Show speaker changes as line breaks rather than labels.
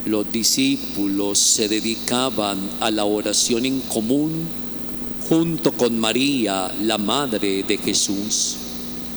Los discípulos se dedicaban a la oración en común junto con María, la madre de Jesús.